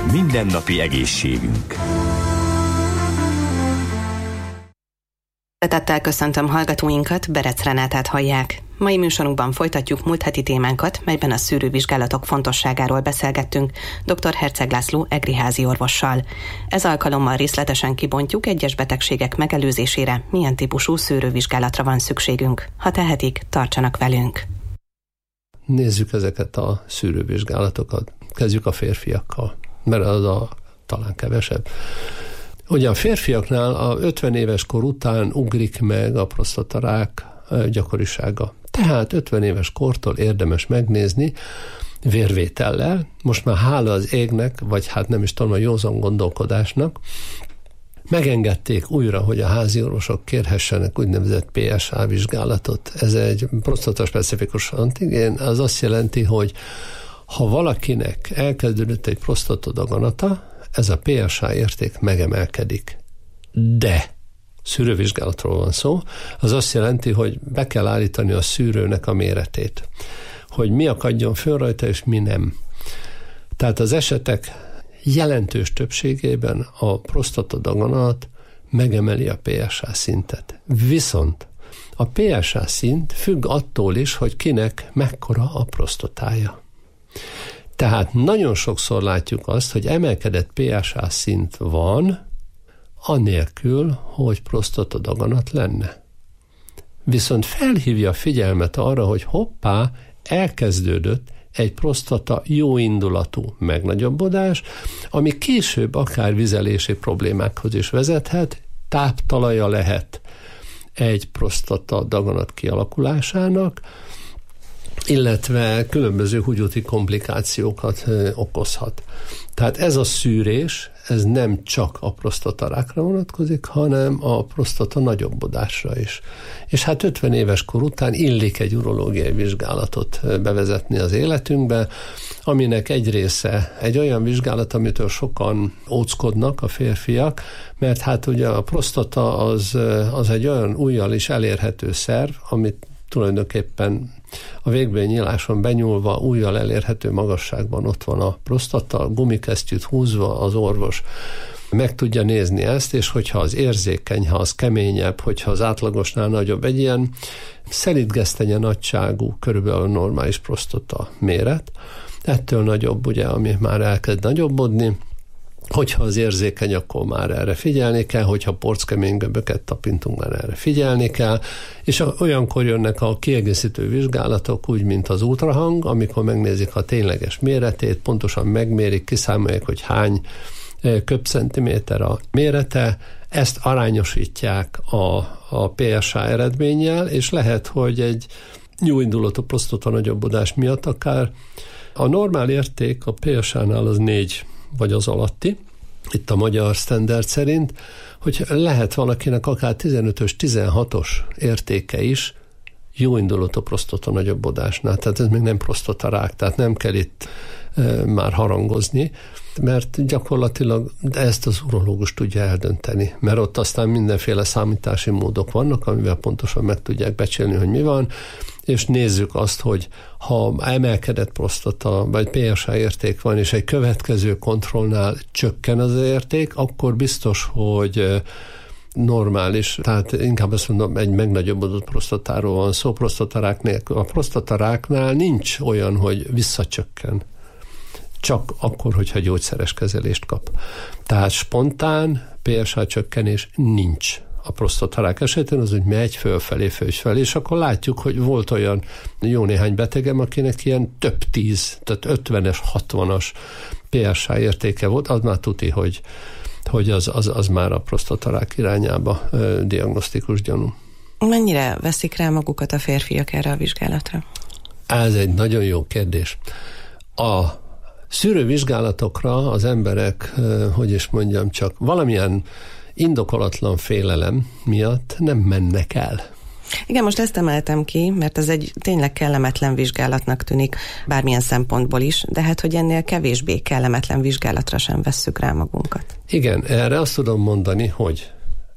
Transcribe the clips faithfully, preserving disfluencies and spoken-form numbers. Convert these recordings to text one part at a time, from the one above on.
Mindennapi egészségünk. Szeretettel köszöntöm hallgatóinkat, Berec Renátát hallják. Mai műsorunkban folytatjuk múlt heti témánkat, melyben a szűrővizsgálatok fontosságáról beszélgettünk dr. Herceg László egriházi orvossal. Ez alkalommal részletesen kibontjuk egyes betegségek megelőzésére, milyen típusú szűrővizsgálatra van szükségünk. Ha tehetik, tartsanak velünk. Nézzük ezeket a szűrővizsgálatokat. Kezdjük a férfiakkal, mert az a talán kevesebb. Ugye a férfiaknál a ötven éves kor után ugrik meg a prostatarák gyakorisága. Tehát ötven éves kortól érdemes megnézni vérvétellel, most már hála az égnek, vagy hát nem is tudom, a józan gondolkodásnak, megengedték újra, hogy a háziorvosok kérhessenek úgynevezett pé es á vizsgálatot. Ez egy prostata-specifikus antigén, az azt jelenti, hogy ha valakinek elkezdődött egy prostatodaganata, ez a pé es á érték megemelkedik. De szűrővizsgálatról van szó, az azt jelenti, hogy be kell állítani a szűrőnek a méretét. Hogy mi akadjon föl rajta, és mi nem. Tehát az esetek jelentős többségében a prostatadaganat megemeli a pé es á szintet. Viszont a pé es á szint függ attól is, hogy kinek mekkora a prostatája. Tehát nagyon sokszor látjuk azt, hogy emelkedett pé es á szint van, anélkül, hogy prostatadaganat lenne. Viszont felhívja a figyelmet arra, hogy hoppá, elkezdődött egy prostata jóindulatú megnagyobbodás, ami később akár vizelési problémákhoz is vezethet, táptalaja lehet egy prostata daganat kialakulásának, illetve különböző húgyúti komplikációkat okozhat. Tehát ez a szűrés, ez nem csak a prostatarákra vonatkozik, hanem a prostata nagyobbodásra is. És hát ötven éves kor után illik egy urológiai vizsgálatot bevezetni az életünkbe, aminek egy része egy olyan vizsgálat, amitől sokan óckodnak a férfiak, mert hát ugye a prostata az, az egy olyan ujjal is elérhető szerv, amit tulajdonképpen a végbélnyíláson benyúlva ujjal elérhető magasságban ott van a prostata, gumikesztyűt húzva az orvos meg tudja nézni ezt, és hogyha az érzékeny, ha az keményebb, hogyha az átlagosnál nagyobb, egy ilyen szelídgesztenye nagyságú, körülbelül normális prostata méret, ettől nagyobb, ugye, ami már elkezd nagyobbodni. Hogyha az érzékeny, akkor már erre figyelni kell, hogyha porckemény göböket tapintunk, már erre figyelni kell, és olyankor jönnek a kiegészítő vizsgálatok, úgy, mint az ultrahang, amikor megnézik a tényleges méretét, pontosan megmérik, kiszámolják, hogy hány köbcentiméter a mérete, ezt arányosítják a, a pé es á eredménnyel, és lehet, hogy egy jóindulatú prostata nagyobbodás miatt akár a normál érték a pé es á-nál az négy vagy az alatti, itt a magyar standard szerint, hogy lehet valakinek akár tizenötös, tizenhatos értéke is jóindulatú prostata nagyobbodásnál. Tehát ez még nem prostatarák, tehát nem kell itt e, már harangozni, mert gyakorlatilag ezt az urológus tudja eldönteni, mert ott aztán mindenféle számítási módok vannak, amivel pontosan meg tudják becsülni, hogy mi van, és nézzük azt, hogy ha emelkedett prostata, vagy pé es á érték van, és egy következő kontrollnál csökken az érték, akkor biztos, hogy normális, tehát inkább azt mondom, egy megnagyobbodott prostatáról van szó, prostatarák nélkül. A prostataráknál nincs olyan, hogy visszacsökken. Csak akkor, hogyha gyógyszeres kezelést kap. Tehát spontán pé es á csökkenés nincs. A prostatarák esetén az úgy megy fölfelé, fölfelé, és akkor látjuk, hogy volt olyan jó néhány betegem, akinek ilyen több tíz, tehát ötvenes, hatvanas pé es á értéke volt, az már tuti, hogy, hogy az, az, az már a prostatarák irányába ö, diagnosztikus gyanú. Mennyire veszik rá magukat a férfiak erre a vizsgálatra? Ez egy nagyon jó kérdés. A szűrővizsgálatokra az emberek, hogy is mondjam, csak valamilyen indokolatlan félelem miatt nem mennek el. Igen, most ezt emeltem ki, mert ez egy tényleg kellemetlen vizsgálatnak tűnik bármilyen szempontból is, de hát, hogy ennél kevésbé kellemetlen vizsgálatra sem vesszük rá magunkat. Igen, erre azt tudom mondani, hogy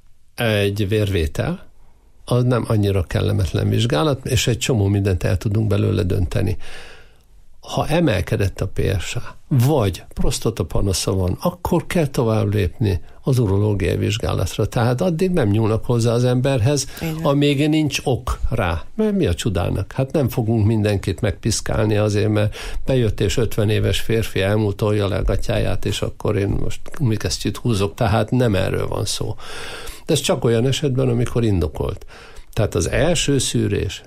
egy vérvétel az nem annyira kellemetlen vizsgálat, és egy csomó mindent el tudunk belőle dönteni. Ha emelkedett a pé es á, vagy prostatapanasza van, akkor kell tovább lépni az urológiai vizsgálatra. Tehát addig nem nyúlnak hozzá az emberhez, amíg nincs ok rá. Mert mi a csodának? Hát nem fogunk mindenkit megpiszkálni azért, mert bejött és ötven éves férfi elmútolja le a gatyáját, és akkor én most mikesztyűt húzok. Tehát nem erről van szó. De ez csak olyan esetben, amikor indokolt. Tehát az első szűrés,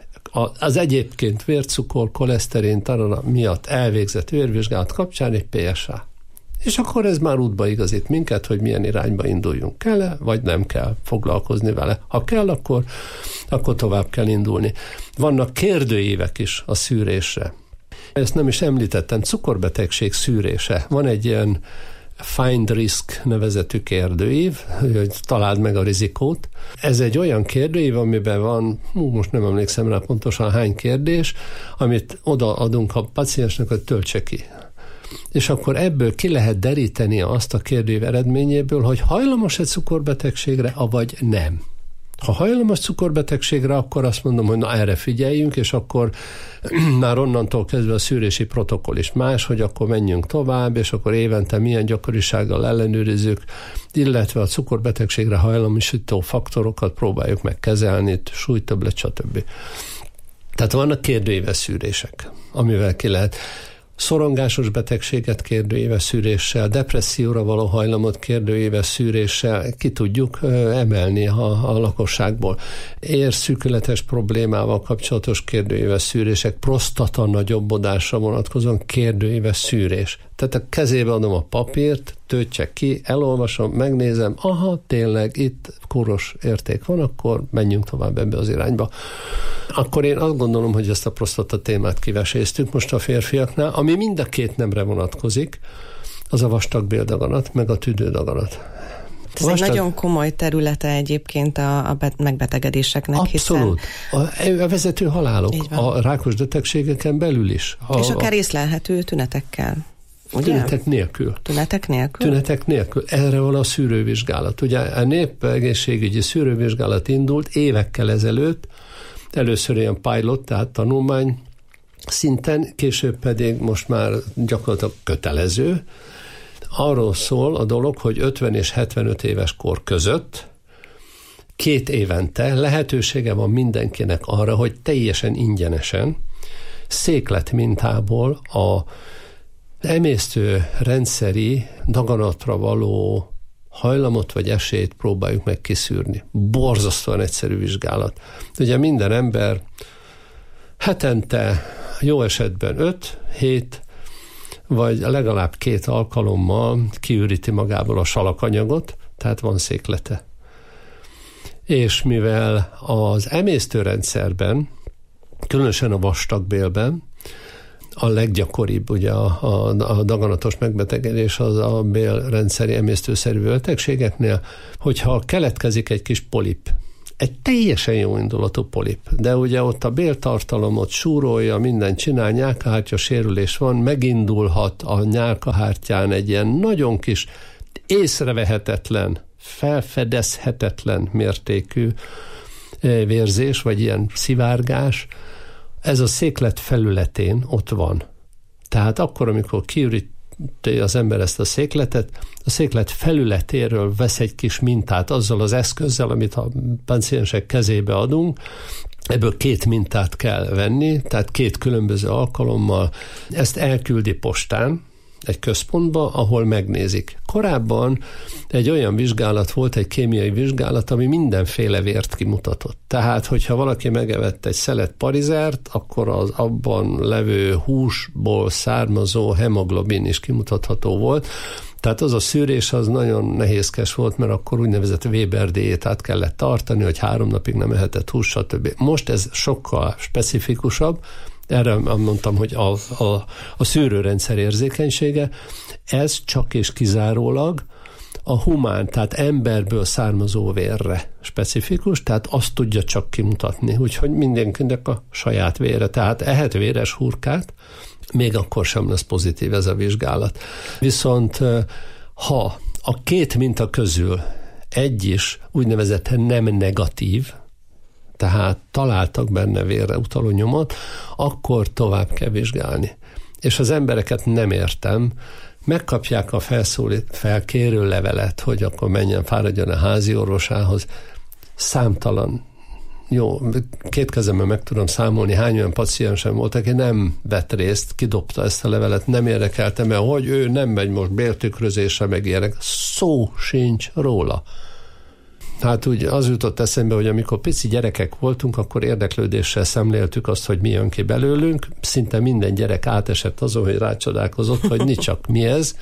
az egyébként vércukor, koleszterin, tarara miatt elvégzett vérvizsgálat kapcsán egy pé es á. És akkor ez már útba igazít minket, hogy milyen irányba induljunk. Kell-e, vagy nem kell foglalkozni vele. Ha kell, akkor, akkor tovább kell indulni. Vannak kérdőívek is a szűrésre. Ezt nem is említettem, cukorbetegség szűrése. Van egy ilyen Find Risk nevezetű kérdőív, hogy találd meg a rizikót. Ez egy olyan kérdőív, amiben van, hú, most nem emlékszem rá pontosan hány kérdés, amit odaadunk a paciensnek, hogy töltse ki. És akkor ebből ki lehet deríteni azt a kérdőív eredményéből, hogy hajlamos-e cukorbetegségre, avagy nem. Ha hajlamos cukorbetegségre, akkor azt mondom, hogy na erre figyeljünk, és akkor már onnantól kezdve a szűrési protokoll is más, hogy akkor menjünk tovább, és akkor évente milyen gyakorisággal ellenőrizzük, illetve a cukorbetegségre hajlamosító faktorokat próbáljuk meg kezelni, súlytöbblet, stb. Tehát vannak kérdőíves szűrések, amivel ki lehet. Szorongásos betegséget kérdőéves szűréssel, depresszióra való hajlamot kérdőéves szűréssel ki tudjuk emelni a, a lakosságból. Érszűkületes problémával kapcsolatos kérdőéves szűrések, prostata nagyobbodásra vonatkozóan kérdőéves szűrés. Tehát a kezébe adom a papírt, töltsek ki, elolvasom, megnézem, aha, tényleg itt kóros érték van, akkor menjünk tovább ebbe az irányba. Akkor én azt gondolom, hogy ezt a prostata témát kiveséztük most a férfiaknál, ami mind a két nemre vonatkozik, az a vastagbéldaganat, meg a tüdődaganat. Ez vastag... egy nagyon komoly területe egyébként a, a megbetegedéseknek. Abszolút. Hiszen... A, a vezető halálok, a rákos betegségeken belül is. A, és akár észlelhető tünetekkel. Ugye? Tünetek nélkül. Tünetek nélkül? Tünetek nélkül. Erre van a szűrővizsgálat. Ugye a népegészségügyi szűrővizsgálat indult évekkel ezelőtt, először ilyen pilot, tehát tanulmány szinten, később pedig most már gyakorlatilag kötelező. Arról szól a dolog, hogy ötven és hetvenöt éves kor között két évente lehetősége van mindenkinek arra, hogy teljesen ingyenesen széklet mintából a emésztő rendszeri daganatra való hajlamot vagy esélyt próbáljuk meg kiszűrni. Borzasztóan egyszerű vizsgálat. Ugye minden ember hetente jó esetben öt, hét, vagy legalább két alkalommal kiüríti magából a salakanyagot, tehát van széklete. És mivel az emésztőrendszerben, különösen a vastagbélben, a leggyakoribb ugye a, a, a daganatos megbetegedés az a bélrendszeri emésztőszerű betegségeknél, hogyha keletkezik egy kis polip, egy teljesen jó indulatú polip, de ugye ott a béltartalomot súrolja, minden csinál, nyálkahártya sérülés van, megindulhat a nyálkahártyán egy ilyen nagyon kis, észrevehetetlen, felfedezhetetlen mértékű vérzés, vagy ilyen szivárgás. Ez a széklet felületén ott van. Tehát akkor, amikor kiüríti az ember ezt a székletet, a széklet felületéről vesz egy kis mintát azzal az eszközzel, amit a páciensek kezébe adunk. Ebből két mintát kell venni, tehát két különböző alkalommal. Ezt elküldi postán, egy központba, ahol megnézik. Korábban egy olyan vizsgálat volt, egy kémiai vizsgálat, ami mindenféle vért kimutatott. Tehát, hogyha valaki megevett egy szelet parizert, akkor az abban levő húsból származó hemoglobin is kimutatható volt. Tehát az a szűrés az nagyon nehézkes volt, mert akkor úgynevezett Weber diétát kellett tartani, hogy három napig nem ehetett hús, stb. Most ez sokkal specifikusabb. Erre mondtam, hogy a, a, a szűrőrendszer érzékenysége, ez csak és kizárólag a humán, tehát emberből származó vérre specifikus, tehát azt tudja csak kimutatni, úgyhogy mindenkinek a saját vére, tehát ehet véres hurkát, még akkor sem lesz pozitív ez a vizsgálat. Viszont ha a két minta közül egy is úgynevezett nem negatív, tehát találtak benne vérre utaló nyomot, akkor tovább kell vizsgálni. és az embereket nem értem, megkapják a felszólít, felkérő levelet, hogy akkor menjen, fáradjon a házi orvosához. Számtalan, jó, két kezemben meg tudom számolni, hány olyan paciensem volt, aki nem vett részt, kidobta ezt a levelet, nem érdekelte, mert hogy ő nem megy most béltükrözésre, meg ilyenek. Szó sincs róla. Hát úgy az jutott eszembe, hogy amikor pici gyerekek voltunk, akkor érdeklődéssel szemléltük azt, hogy mi jön ki belőlünk. Szinte minden gyerek átesett azon, hogy rácsodálkozott, hogy ni csak mi ez.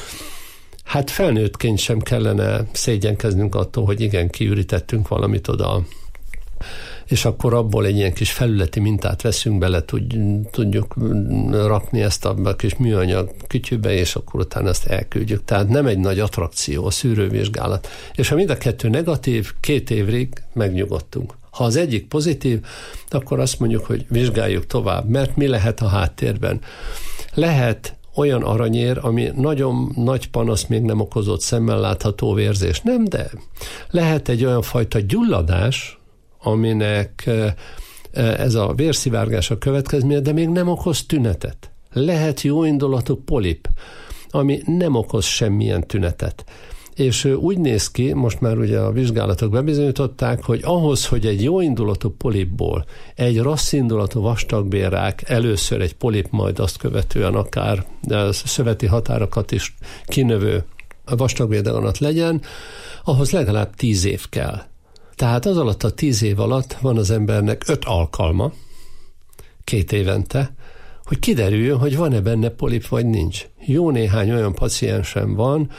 Hát felnőttként sem kellene szégyenkeznünk attól, hogy igen, kiürítettünk valamit oda, és akkor abból egy ilyen kis felületi mintát veszünk bele, tudjuk rakni ezt a kis műanyag kütyűbe, és akkor utána ezt elküldjük. Tehát nem egy nagy attrakció a szűrővizsgálat. És ha mind a kettő negatív, két évig megnyugodtunk. Ha az egyik pozitív, akkor azt mondjuk, hogy vizsgáljuk tovább, mert mi lehet a háttérben? Lehet olyan aranyér, ami nagyon nagy panasz még nem okozott, szemmel látható vérzés. Nem, de lehet egy olyan fajta gyulladás, aminek ez a vérszivárgás a következménye, de még nem okoz tünetet. Lehet jóindulatú polip, ami nem okoz semmilyen tünetet. És úgy néz ki, most már ugye a vizsgálatok bebizonyították, hogy ahhoz, hogy egy jóindulatú polipból egy rosszindulatú vastagbélrák, először egy polip, majd azt követően akár szöveti határokat is kinövő vastagbéldaganat legyen, ahhoz legalább tíz év kell. Tehát az alatt a tíz év alatt van az embernek öt alkalma, két évente, hogy kiderüljön, hogy van-e benne polip, vagy nincs. Jó néhány olyan paciensem van,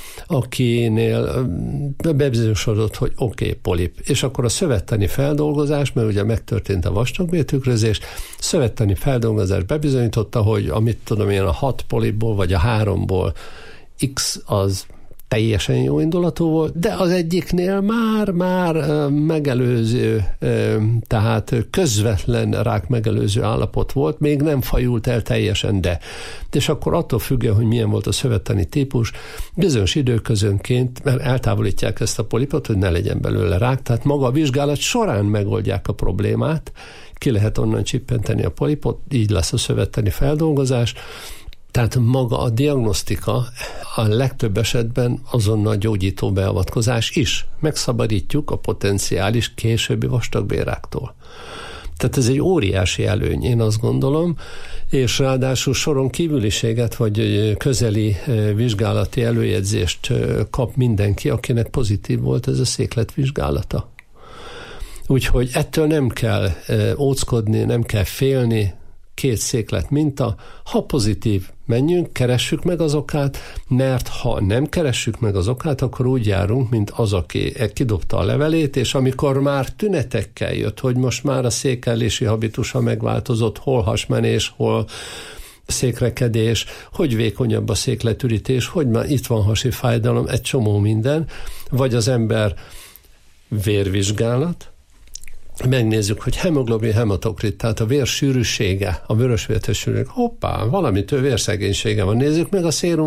akinél bebizonyosodott, hogy oké, okay, polip. És akkor a szövettani feldolgozás, mert ugye megtörtént a vastagbéltükrözés, szövettani feldolgozás bebizonyította, hogy amit tudom én, a hat polipból, vagy a háromból X az teljesen jó indulatú volt, de az egyiknél már-már megelőző, tehát közvetlen rák megelőző állapot volt, még nem fajult el teljesen, de. És akkor attól függően, hogy milyen volt a szövettani típus, bizonyos időközönként, mert eltávolítják ezt a polipot, hogy ne legyen belőle rák, tehát maga a vizsgálat során megoldják a problémát, ki lehet onnan csippenteni a polipot, így lesz a szövettani feldolgozás. Tehát maga a diagnosztika a legtöbb esetben azonnal gyógyító beavatkozás is. Megszabadítjuk a potenciális későbbi vastagbélráktól. Tehát ez egy óriási előny, én azt gondolom, és ráadásul soron kívüliséget vagy közeli vizsgálati előjegyzést kap mindenki, akinek pozitív volt ez a székletvizsgálata. Úgyhogy ettől nem kell óckodni, nem kell félni, két széklet minta, ha pozitív, menjünk, keressük meg az okát, mert ha nem keressük meg az okát, akkor úgy járunk, mint az, aki kidobta a levelét, és amikor már tünetekkel jött, hogy most már a székellési habitusa megváltozott, hol hasmenés, hol székrekedés, hogy vékonyabb a székletürítés, hogy már itt van hasi fájdalom, egy csomó minden, vagy az ember vérvizsgálat, megnézzük, hogy hemoglobin hematokrit, tehát a vér sűrűsége, a vörösvértes sűrűség, hoppá, valamitől vérszegénysége van, nézzük meg a szérum